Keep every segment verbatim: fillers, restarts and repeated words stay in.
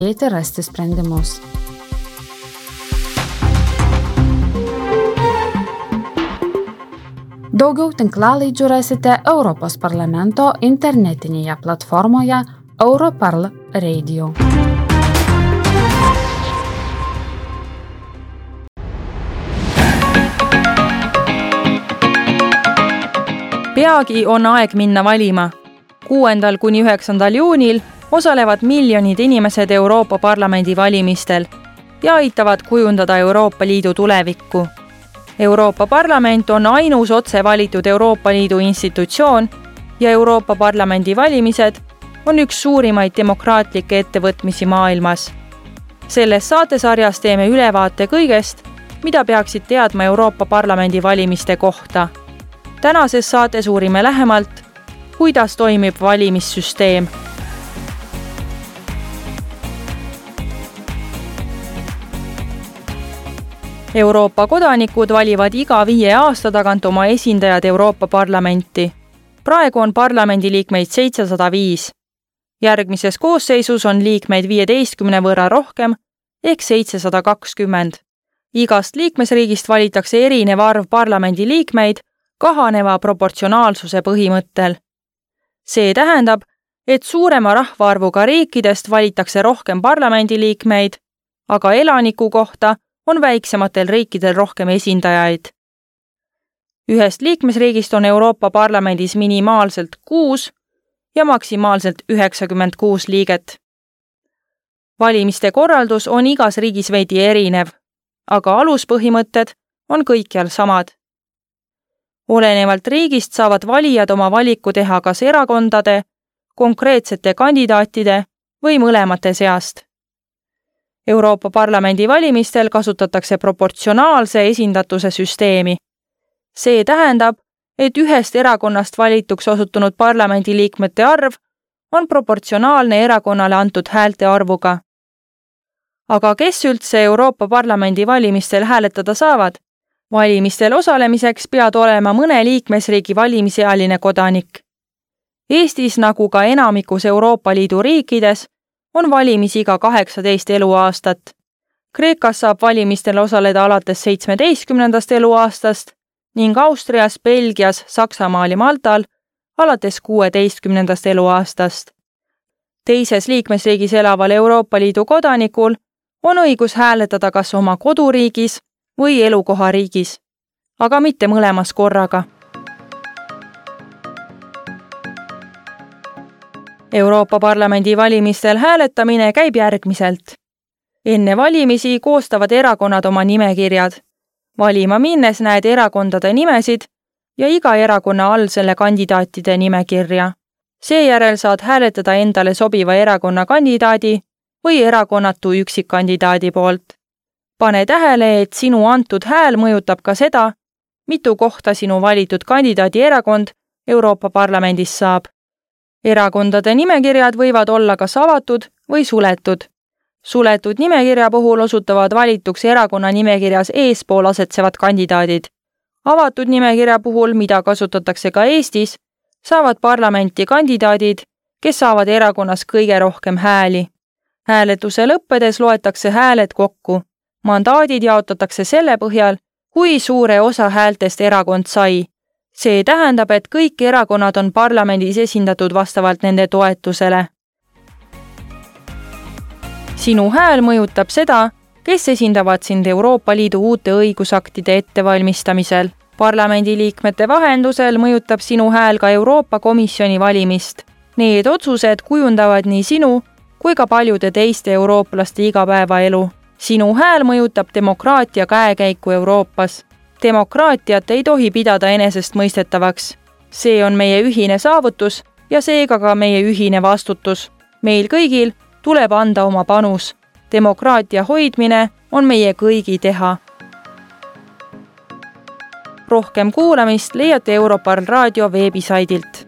padėti rasti sprendimus. Daugiau tinklalaidžių rasite Europos parlamento internetinėje platformoje Europarl Radio. Peagi on aeg minna valima. kuuendal kuni üheksandal juunil osalevad miljonid inimesed Euroopa Parlamendi valimistel ja aitavad kujundada Euroopa Liidu tulevikku. Euroopa Parlament on ainus otse valitud Euroopa Liidu institutsioon ja Euroopa Parlamendi valimised on üks suurimaid demokraatlikke ettevõtmisi maailmas. Selles saatesarjas teeme ülevaate kõigest, mida peaksid teadma Euroopa Parlamendi valimiste kohta. Tänases saates uurime lähemalt, kuidas toimib valimissüsteem. Euroopa kodanikud valivad iga viie aasta tagant oma esindajad Euroopa Parlamenti. Praegu on parlamendi liikmeid seitsesada viis. Järgmises koosseisus on liikmeid viieteistkümne võrra rohkem ehk seitsesada kakskümmend. Igast liikmesriigist valitakse erinev arv parlamendi liikmeid kahaneva proportsionaalsuse põhimõttel. See tähendab, et suurema rahvaarvuga riikidest valitakse rohkem parlamendi liikmeid, aga elaniku kohta on väiksematel riikidel rohkem esindajaid. Ühest liikmesriigist on Euroopa Parlamendis minimaalselt kuus ja maksimaalselt üheksakümmend kuus liiget. Valimiste korraldus on igas riigis veidi erinev, aga aluspõhimõtted on kõikjal samad. Olenevalt riigist saavad valijad oma valiku teha kas erakondade, konkreetsete kandidaatide või mõlemate seast. Euroopa Parlamendi valimistel kasutatakse proportsionaalse esindatuse süsteemi. See tähendab, et ühest erakonnast valituks osutunud parlamendi liikmete arv on proportsionaalne erakonnale antud häälte arvuga. Aga kes üldse Euroopa Parlamendi valimistel hääletada saavad? Valimistel osalemiseks pead olema mõne liikmesriigi valimisealine kodanik. Eestis, nagu ka enamikus Euroopa Liidu riikides, on valimisiga kaheksateist eluaastat. Kreekas saab valimistel osaleda alates seitsmeteistkümnendast eluaastast ning Austrias, Belgias, Saksamaal ja Maltal alates kuueteistkümnendast eluaastast. Teises liikmesriigis elaval Euroopa Liidu kodanikul on õigus hääletada kas oma koduriigis või elukohariigis, aga mitte mõlemas korraga. Euroopa Parlamendi valimistel hääletamine käib järgmiselt. Enne valimisi koostavad erakonnad oma nimekirjad. Valima minnes näed erakondade nimesid ja iga erakonna all selle kandidaatide nimekirja. Seejärel saad hääletada endale sobiva erakonna kandidaadi või erakonnatu üksikkandidaadi poolt. Pane tähele, et sinu antud hääl mõjutab ka seda, mitu kohta sinu valitud kandidaadi erakond Euroopa Parlamendis saab. Erakondade nimekirjad võivad olla kas avatud või suletud. Suletud nimekirja puhul osutavad valituks erakonna nimekirjas eespool asetsevad kandidaadid. Avatud nimekirja puhul, mida kasutatakse ka Eestis, saavad parlamenti kandidaadid, kes saavad erakonnas kõige rohkem hääli. Hääletuse lõppedes loetakse hääled kokku. Mandaadid jaotatakse selle põhjal, kui suure osa häältest erakond sai. See tähendab, et kõik erakonnad on parlamendis esindatud vastavalt nende toetusele. Sinu hääl mõjutab seda, kes esindavad sind Euroopa Liidu uute õigusaktide ettevalmistamisel. Parlamendi liikmete vahendusel mõjutab sinu hääl ka Euroopa Komisjoni valimist. Need otsused kujundavad nii sinu kui ka paljude teiste eurooplaste igapäevaelu. Sinu hääl mõjutab demokraatia käekäiku Euroopas. Demokraatiat ei tohi pidada enesestmõistetavaks. See on meie ühine saavutus ja seega ka meie ühine vastutus. Meil kõigil tuleb anda oma panus. Demokraatia hoidmine on meie kõigi teha. Rohkem kuulamist leiate Europarl raadio veebisaidilt.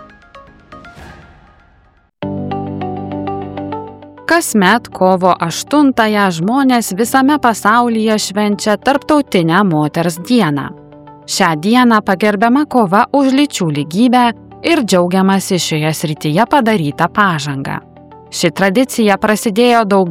Kasmet kovo aštuntąją žmonės visame pasaulyje švenčia Tarptautinę moters dieną. Šią dieną pagerbiama kova už lyčių lygybę ir džiaugiamasi šioje srityje padaryta pažanga. Ši tradicija prasidėjo daug